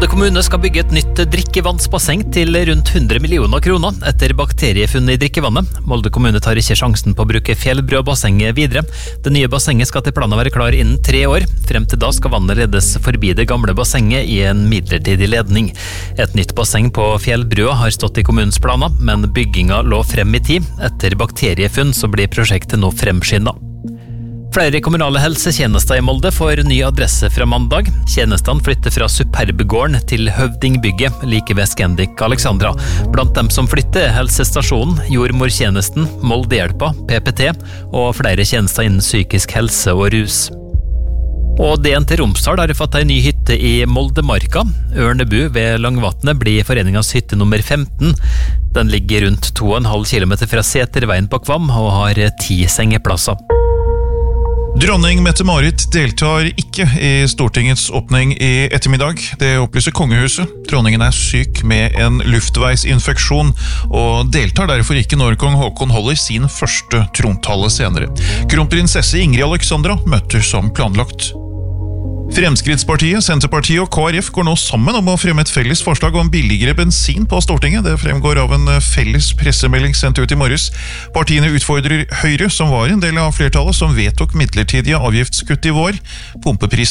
Molde kommune skal bygge et nytt drikkevannsbasseng til rundt 100 millioner kroner etter bakteriefunn i drikkevannet. Molde kommune tar ikke sjansen på å bruke Fjellbrua-bassenget videre. Det nye bassenget skal til planen være klar innen 3 år. Frem til da skal vannet ledes forbi det gamle bassenget i en midlertidig ledning. Et nytt basseng på Fjellbrua har stått i kommunens planer, men bygginga lå frem i tid. Etter bakteriefunn så blir prosjektet nå fremskyndet. Flere kommunale helsetjenester i Molde får ny adresse fra mandag. Tjenestene flytter fra Superbegården til Høvdingbygget, like ved Scandic Alexandra. Blant dem som flytter er helsestasjonen, jordmortjenesten, Moldehjelpa, PPT og flere tjenester innen psykisk helse og rus. Og DNT Romsdal har fått en ny hytte i Moldemarka. Ørnebu ved Langvatnet blir foreningens hytte nummer 15. Den ligger rundt 2,5 kilometer fra Seterveien på Kvam og har 10 sengeplasser. Dronning Mette-Marit deltar ikke i Stortingets åpning i ettermiddag. Det opplyser kongehuset. Dronningen er syk med en luftveisinfeksjon og deltar derfor ikke når kong Håkon holder sin første trontale senere. Kronprinsesse Ingrid Alexandra møter som planlagt. Fremskrittspartiet, Senterpartiet og KrF går nå sammen om å fremme et felles forslag om billigere bensin på Stortinget. Det fremgår av en felles pressemelding sendt ut i morges. Partiene utfordrer Høyre, som var en del av flertallet, som vedtok midlertidige avgiftskutt i vår. Pumpeprisen